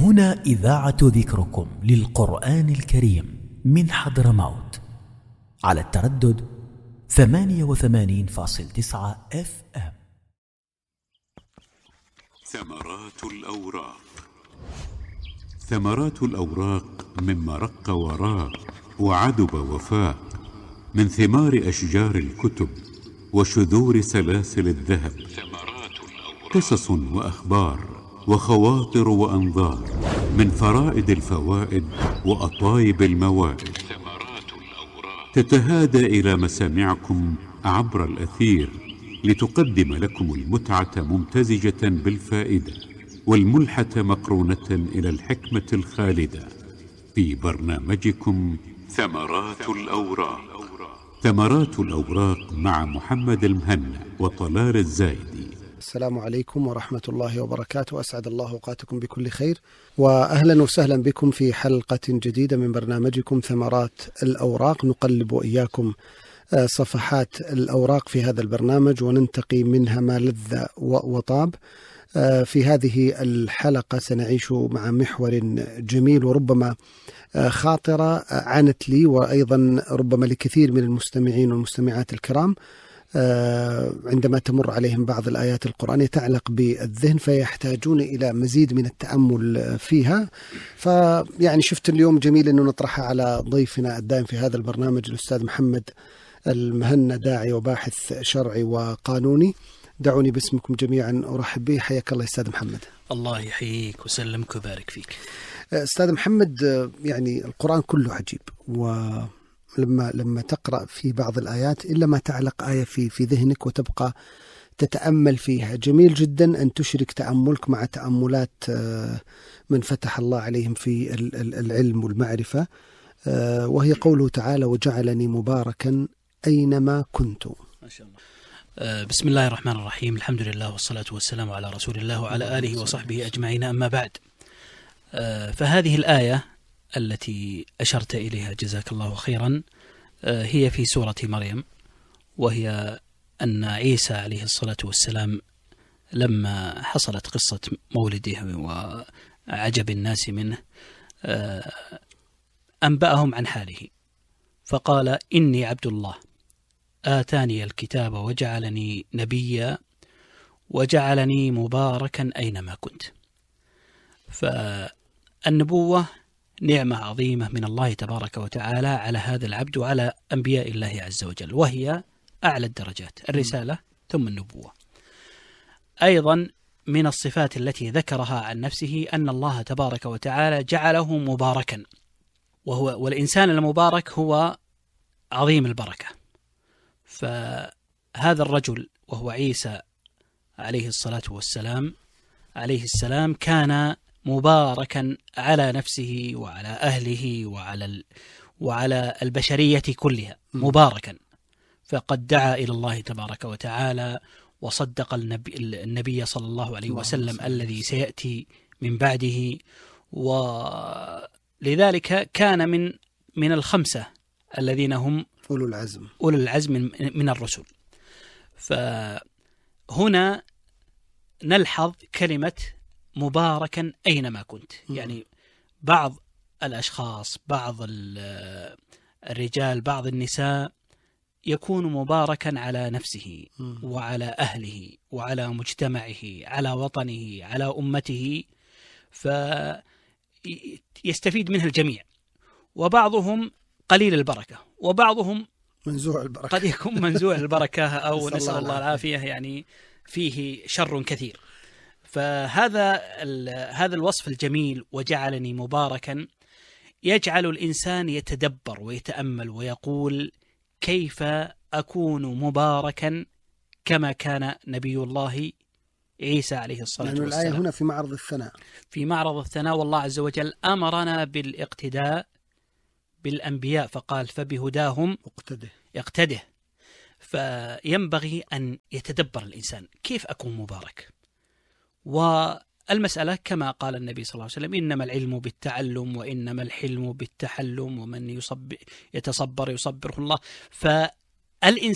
هنا إذاعة ذكركم للقرآن الكريم من حضرموت على التردد 88.9 FM. ثمرات الأوراق. ثمرات الأوراق مما رق وراق وعدب وفاق، من ثمار أشجار الكتب وشذور سلاسل الذهب. قصص وأخبار وخواطر وأنظار، من فرائد الفوائد وأطايب الموائد، تتهادى إلى مسامعكم عبر الأثير لتقدم لكم المتعة ممتزجة بالفائدة، والملحة مقرونة إلى الحكمة الخالدة، في برنامجكم ثمرات الأوراق. ثمرات الأوراق مع محمد المهنا وطلال الزايدي. السلام عليكم ورحمة الله وبركاته، أسعد الله أوقاتكم بكل خير، وأهلا وسهلا بكم في حلقة جديدة من برنامجكم ثمرات الأوراق. نقلب إياكم صفحات الأوراق في هذا البرنامج وننتقي منها ما لذ وطاب. في هذه الحلقة سنعيش مع محور جميل وربما خاطرة عنت لي وأيضا ربما لكثير من المستمعين والمستمعات الكرام عندما تمر عليهم بعض الآيات القرآنية تعلق بالذهن فيحتاجون إلى مزيد من التأمل فيها. فيعني شفت اليوم جميل أنه نطرحها على ضيفنا الدائم في هذا البرنامج الأستاذ محمد المهنا، داعي وباحث شرعي وقانوني. دعوني باسمكم جميعا أرحب به. حياك الله أستاذ محمد. الله يحييك وسلمك وبارك فيك. أستاذ محمد، يعني القرآن كله عجيب، ولما تقرأ في بعض الآيات إلا ما تعلق آية في ذهنك وتبقى تتأمل فيها. جميل جدا أن تشرك تأملك مع تأملات من فتح الله عليهم في العلم والمعرفة، وهي قوله تعالى: وجعلني مباركا أينما كنت. ما شاء الله. بسم الله الرحمن الرحيم، الحمد لله والصلاة والسلام على رسول الله وعلى آله وصحبه أجمعين، أما بعد. فهذه الآية التي أشرت إليها جزاك الله خيرا هي في سورة مريم، وهي أن عيسى عليه الصلاة والسلام لما حصلت قصة مولده وعجب الناس منه أنبأهم عن حاله فقال: إني عبد الله آتاني الكتاب وجعلني نبيا وجعلني مباركا أينما كنت. فالنبوة نعمة عظيمة من الله تبارك وتعالى على هذا العبد وعلى أنبياء الله عز وجل، وهي أعلى الدرجات، الرسالة ثم النبوة. أيضا من الصفات التي ذكرها عن نفسه أن الله تبارك وتعالى جعله مباركا، والإنسان المبارك هو عظيم البركة. فهذا الرجل وهو عيسى عليه الصلاة والسلام كان مباركا على نفسه وعلى أهله وعلى البشرية كلها، مباركا. فقد دعا إلى الله تبارك وتعالى وصدق النبي صلى الله عليه وسلم الذي سيأتي من بعده، ولذلك كان من الخمسة الذين هم أولو العزم من الرسل. فهنا نلحظ كلمة مباركا أينما كنت، يعني بعض الأشخاص، بعض الرجال، بعض النساء يكون مباركا على نفسه وعلى أهله وعلى مجتمعه، على وطنه، على أمته، فيستفيد منه الجميع. وبعضهم قليل البركة، وبعضهم منزوع البركة، قد يكون منزوع البركة أو نسأل الله العافية، يعني فيه شر كثير. فهذا الوصف الجميل وجعلني مباركا يجعل الإنسان يتدبر ويتأمل ويقول: كيف أكون مباركا كما كان نبي الله عيسى عليه الصلاة والسلام؟ الآية هنا في معرض الثناء، والله عز وجل أمرنا بالاقتداء بالأنبياء فقال: فبهداهم اقتده. فينبغي أن يتدبر الإنسان: كيف أكون مبارك؟ والمسألة كما قال النبي صلى الله عليه وسلم: إنما العلم بالتعلم وإنما الحلم بالتحلم ومن يتصبر يصبره الله. فالإنسان